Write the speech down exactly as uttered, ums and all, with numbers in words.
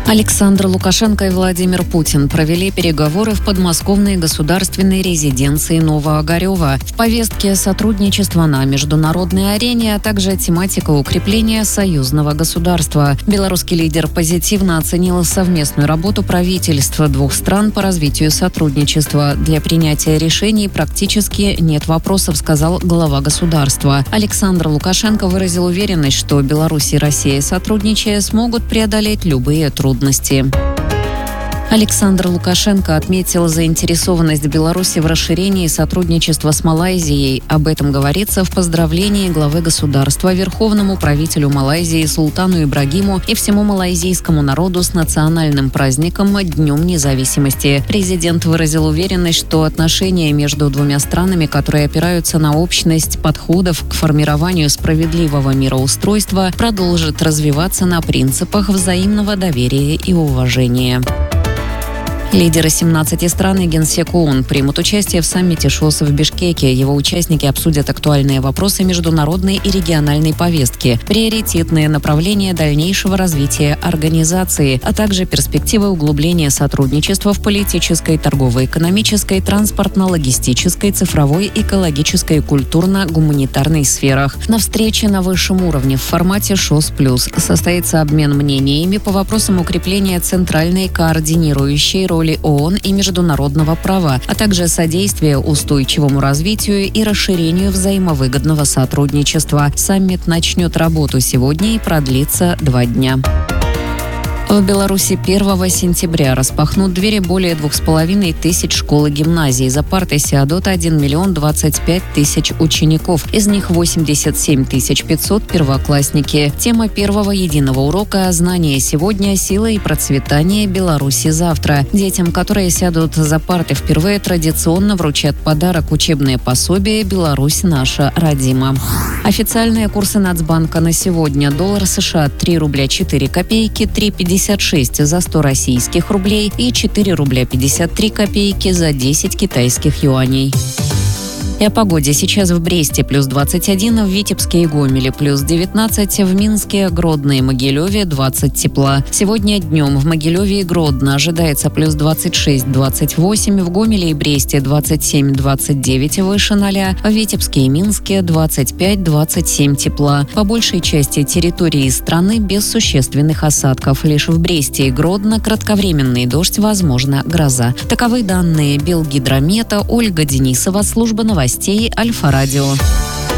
Александр Лукашенко и Владимир Путин провели переговоры в подмосковной государственной резиденции Новоогарева. В повестке сотрудничество на международной арене, а также тематика укрепления союзного государства. Белорусский лидер позитивно оценил совместную работу правительств двух стран по развитию сотрудничества. Для принятия решений практически нет вопросов, сказал глава государства. Александр Лукашенко выразил уверенность, что Беларусь и Россия, сотрудничая, смогут преодолеть любые трудности. Александр Лукашенко отметил заинтересованность Беларуси в расширении сотрудничества с Малайзией. Об этом говорится в поздравлении главы государства верховному правителю Малайзии Султану Ибрагиму и всему малайзийскому народу с национальным праздником Днем независимости. Президент выразил уверенность, что отношения между двумя странами, которые опираются на общность подходов к формированию справедливого мироустройства, продолжат развиваться на принципах взаимного доверия и уважения. Лидеры семнадцати стран и Генсек ООН примут участие в саммите ШОС в Бишкеке. Его участники обсудят актуальные вопросы международной и региональной повестки, приоритетные направления дальнейшего развития организации, а также перспективы углубления сотрудничества в политической, торгово-экономической, транспортно-логистической, цифровой, экологической и культурно-гуманитарной сферах. На встрече на высшем уровне в формате ШОС плюс состоится обмен мнениями по вопросам укрепления центральной координирующей роли ООН и международного права, а также содействие устойчивому развитию и расширению взаимовыгодного сотрудничества. Саммит начнет работу сегодня и продлится два дня. В Беларуси первого сентября распахнут двери более двух с половиной тысяч школ и гимназий. За партой сядут один миллион двадцать пять тысяч учеников. Из них восемьдесят семь тысяч пятьсот первоклассники. Тема первого единого урока «Знания сегодня. Сила и процветание Беларуси завтра». Детям, которые сядут за парты впервые, традиционно вручат подарок — учебное пособие «Беларусь наша родима». Официальные курсы Нацбанка на сегодня. Доллар США три рубля четыре копейки, три пятьдесят шесть за сто российских рублей и четыре рубля пятьдесят три копейки за десять китайских юаней. И о погоде. Сейчас в Бресте плюс двадцать один, в Витебске и Гомеле плюс девятнадцать, в Минске, Гродно и Могилеве двадцать тепла. Сегодня днем в Могилеве и Гродно ожидается плюс двадцать шесть - двадцать восемь, в Гомеле и Бресте двадцать семь - двадцать девять выше ноля, в Витебске и Минске двадцать пять - двадцать семь тепла. По большей части территории страны без существенных осадков. Лишь в Бресте и Гродно кратковременный дождь, возможно, гроза. Таковы данные Белгидромета. Ольга Денисова, служба новостей Альфа-Радио.